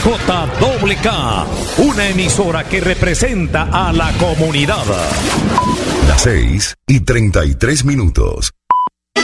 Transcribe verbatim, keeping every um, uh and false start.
J K K, una emisora que representa a la comunidad. Las seis y treinta y tres minutos.